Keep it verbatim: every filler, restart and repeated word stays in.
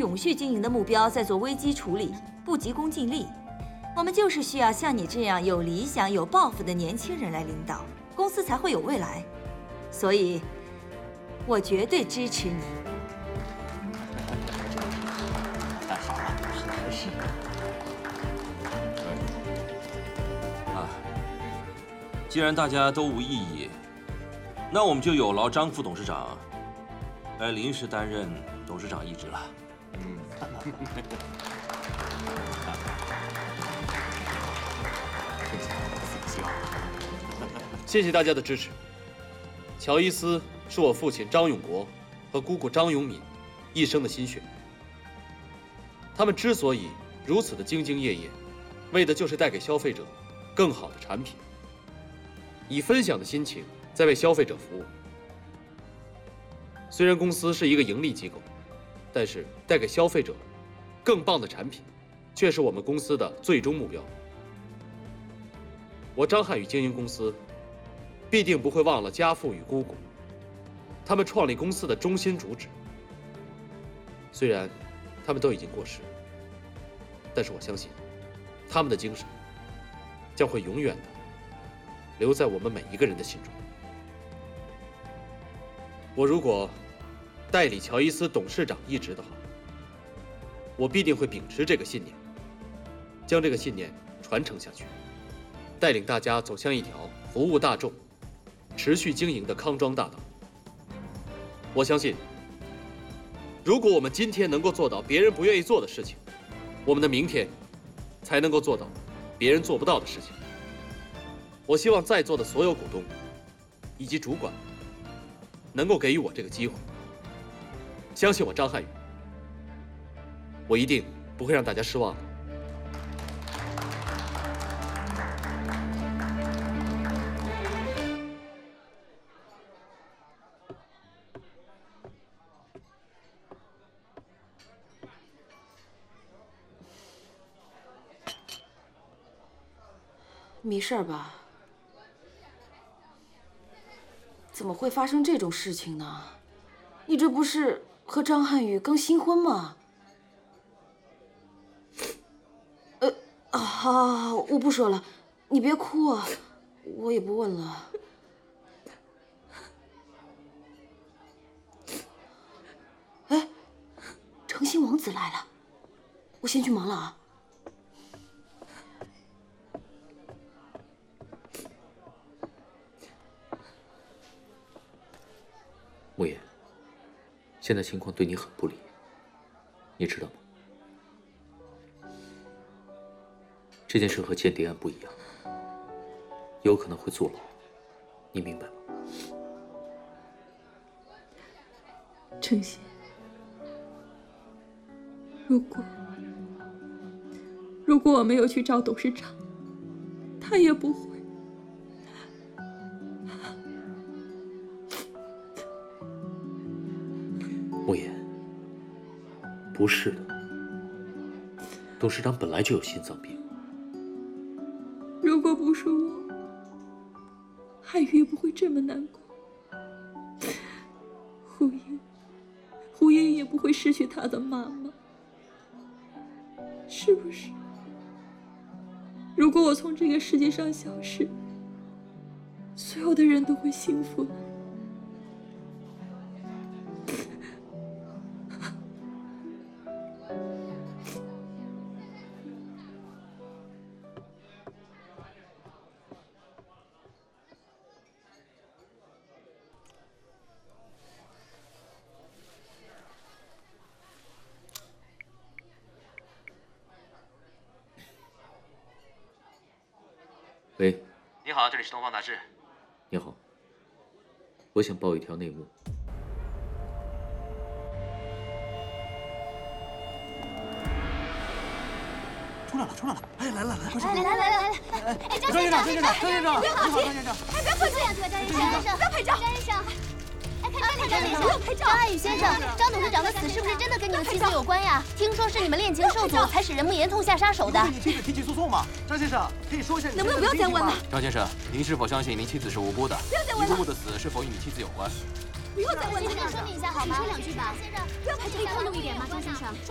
永续经营的目标在做危机处理，不急功近利。我们就是需要像你这样有理想、有抱负的年轻人来领导，公司才会有未来。所以，我绝对支持你。 太好了，合适。 啊，既然大家都无异议，那我们就有劳张副董事长来临时担任董事长一职了。 嗯。 谢谢大家的支持。乔伊斯是我父亲张永国和姑姑张永敏一生的心血。他们之所以如此的兢兢业业，为的就是带给消费者更好的产品，以分享的心情在为消费者服务。虽然公司是一个盈利机构，但是带给消费者更棒的产品，却是我们公司的最终目标。我张瀚宇经营公司，必定不会忘了家父与姑姑，他们创立公司的中心主旨。虽然他们都已经过世，但是我相信，他们的精神将会永远的留在我们每一个人的心中。我如果代理乔伊斯董事长一职的话，我必定会秉持这个信念，将这个信念传承下去，带领大家走向一条服务大众、持续经营的康庄大道。我相信，如果我们今天能够做到别人不愿意做的事情，我们的明天才能够做到别人做不到的事情。我希望在座的所有股东以及主管能够给予我这个机会。相信我张瀚宇，我一定不会让大家失望的。 没事儿吧？怎么会发生这种事情呢？你这不是和张瀚宇刚新婚吗？呃，啊，好好好，我不说了，你别哭啊，我也不问了。哎，诚心王子来了，我先去忙了啊。 莫言，现在情况对你很不利，你知道吗？这件事和间谍案不一样，有可能会坐牢，你明白吗？ 程心，如果如果我没有去找董事长，他也不会。 莫言，不是的，董事长本来就有心脏病。 如果不是我，瀚宇也不会这么难过，胡英，胡英也不会失去她的妈妈，是不是？如果我从这个世界上消失，所有的人都会幸福的。 喂， 你好，这里是东方杂志。 你好，我想报一条内幕。 出来了，出来了！哎，来了，来，快上！ 来来来来来！哎，张先生， 张先生，张先生， 你好， 张先生！ 哎，不要客气，张先生，不要拍照，张先生。哎，看这里，张先生，不要拍照。张瀚宇先生，张董事长的死是不是真的跟你的妻子有关呀？听说是你们恋情受阻，才使人木岩痛下杀手的。 你妻子提起诉讼吗？张先生，可以说一下你能不能不要再问了？ 张先生，您是否相信您妻子是无辜的？ 不要再问了。 您姑姑的死是否与你妻子有关？ 不要再问了。 先生，说明一下好吗？ 说两句吧。 先生， 不要拍，可以透露一点吗，张先生？